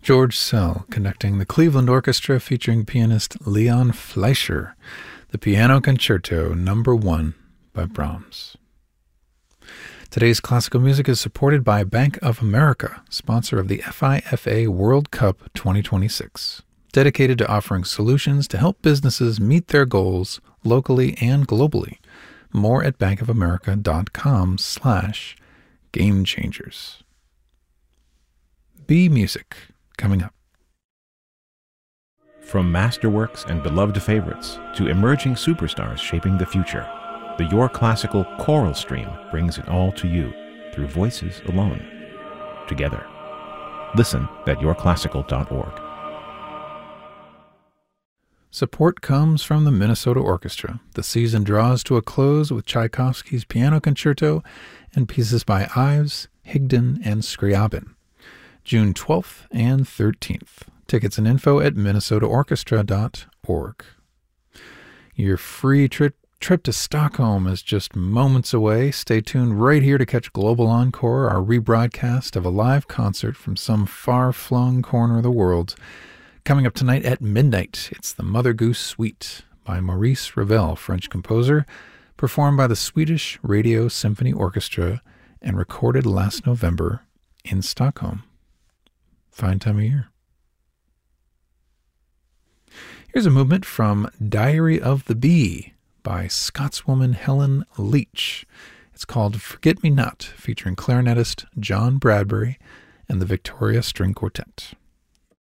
George Szell conducting the Cleveland Orchestra featuring pianist Leon Fleischer, the Piano Concerto No. 1 by Brahms. Today's classical music is supported by Bank of America, sponsor of the FIFA World Cup 2026, dedicated to offering solutions to help businesses meet their goals locally and globally. More at bankofamerica.com/gamechangers. B Music, coming up. From masterworks and beloved favorites to emerging superstars shaping the future, the Your Classical choral stream brings it all to you through voices alone, together. Listen at yourclassical.org. Support comes from the Minnesota Orchestra. The season draws to a close with Tchaikovsky's Piano Concerto and pieces by Ives, Higdon, and Scriabin. June 12th and 13th. Tickets and info at minnesotaorchestra.org. Your free trip to Stockholm is just moments away. Stay tuned right here to catch Global Encore, our rebroadcast of a live concert from some far-flung corner of the world. Coming up tonight at midnight, it's the Mother Goose Suite by Maurice Ravel, French composer, performed by the Swedish Radio Symphony Orchestra and recorded last November in Stockholm. Fine time of year. Here's a movement from Diary of the Bee by Scotswoman Helen Leach. It's called Forget Me Not, featuring clarinetist John Bradbury and the Victoria String Quartet.